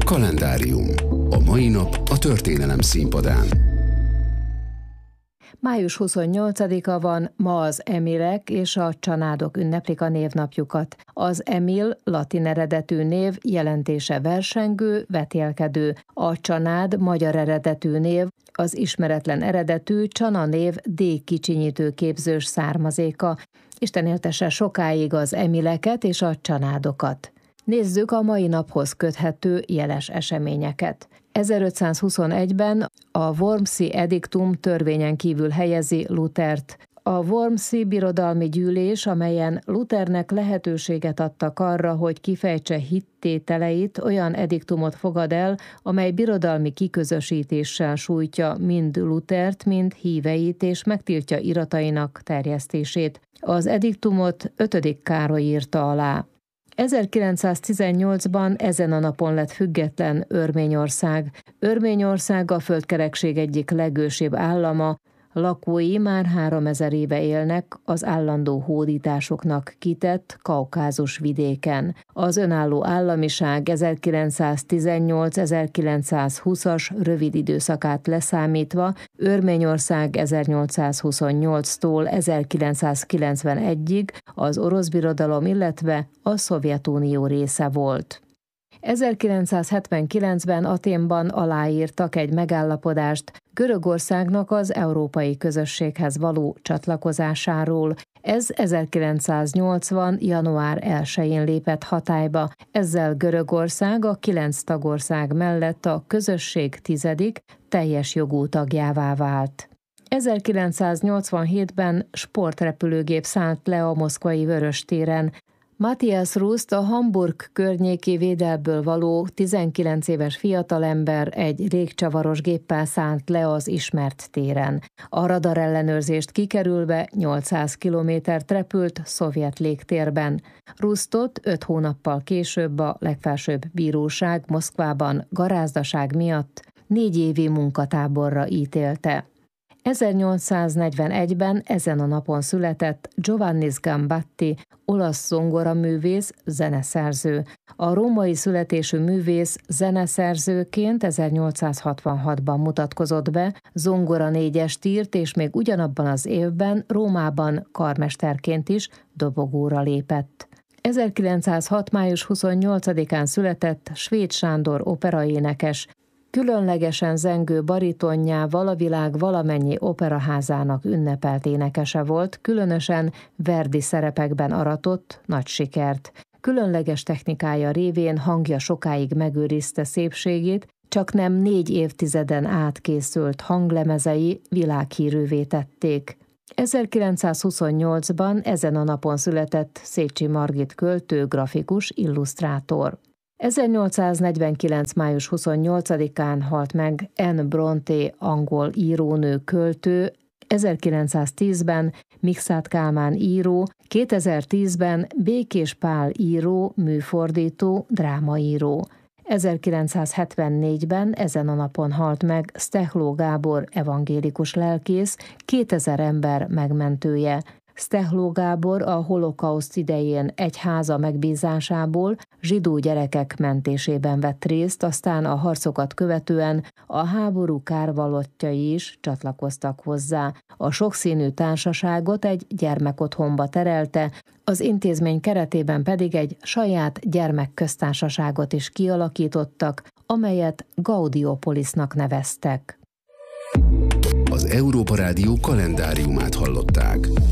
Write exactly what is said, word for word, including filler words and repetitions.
Kalendárium. A mai nap a történelem színpadán. május huszonnyolcadika van, ma az Emilek és a csanádok ünneplik a névnapjukat. Az Emil latin eredetű név, jelentése versengő, vetélkedő. A csanád magyar eredetű név, az ismeretlen eredetű Csana név D kicsinyítő képzős származéka. Isten éltesse sokáig az Emileket és a csanádokat. Nézzük a mai naphoz köthető jeles eseményeket. ezerötszázhuszonegyben a Wormsi ediktum törvényen kívül helyezi Luthert. A Wormsi birodalmi gyűlés, amelyen Luthernek lehetőséget adtak arra, hogy kifejtse hittételeit, olyan ediktumot fogad el, amely birodalmi kiközösítéssel sújtja mind Luthert, mind híveit, és megtiltja iratainak terjesztését. Az ediktumot ötödik Károly írta alá. ezerkilencszáztizennyolcban ezen a napon lett független Örményország. Örményország a földkerekség egyik legősibb állama, lakói már háromezer éve élnek az állandó hódításoknak kitett Kaukázus vidéken. Az önálló államiság ezerkilencszáztizennyolc-ezerkilencszázhúszas rövid időszakát leszámítva Örményország ezernyolcszázhuszonnyolctól ezerkilencszázkilencvenegyig az orosz birodalom, illetve a Szovjetunió része volt. ezerkilencszázhetvenkilencben Athénban aláírtak egy megállapodást Görögországnak az európai közösséghez való csatlakozásáról. Ez ezerkilencszáznyolcvan. január elsején lépett hatályba. Ezzel Görögország a kilenc tagország mellett a közösség tizedik teljes jogú tagjává vált. ezerkilencszáznyolcvanhétben sportrepülőgép szállt le a moszkvai Vöröstéren. Matthias Rust, a Hamburg környéki Védelből való tizenkilenc éves fiatalember egy régcsavaros géppel szállt le az ismert téren. A radarellenőrzést kikerülve nyolcszáz kilométert repült szovjet légtérben. Rustot öt hónappal később a legfelsőbb bíróság Moszkvában garázdaság miatt négy évi munkatáborra ítélte. ezernyolcszáznegyvenegyben ezen a napon született Giovannis Gambatti, olasz zongoraművész, zeneszerző. A római születésű művész zeneszerzőként ezernyolcszázhatvanhatban mutatkozott be, zongora négyest írt, és még ugyanabban az évben Rómában karmesterként is dobogóra lépett. ezerkilencszázhat. május huszonnyolcadikán született Svéd Sándor operaénekes, különlegesen zengő baritonjával a világ valamennyi operaházának ünnepelt énekese volt, különösen Verdi szerepekben aratott nagy sikert. Különleges technikája révén hangja sokáig megőrizte szépségét, csak nem négy évtizeden át készült hanglemezei világhírűvé tették. ezerkilencszázhuszonnyolcban ezen a napon született Szécsi Margit költő, grafikus, illusztrátor. ezernyolcszáznegyvenkilenc. május huszonnyolcadikán halt meg Anne Brontë, angol írónő, költő, ezerkilencszáztízben Mikszáth Kálmán író, kétezer-tízben Békés Pál író, műfordító, drámaíró. ezerkilencszázhetvennégyben ezen a napon halt meg Stehló Gábor, evangélikus lelkész, kétezer ember megmentője. Stehló Gábor a holokauszt idején egyháza megbízásából zsidó gyerekek mentésében vett részt, aztán a harcokat követően a háború kárvallottjai is csatlakoztak hozzá. A sokszínű társaságot egy gyermekotthonba terelte, az intézmény keretében pedig egy saját gyermekköztársaságot is kialakítottak, amelyet Gaudiopolisnak neveztek. Az Európa Rádió kalendáriumát hallották.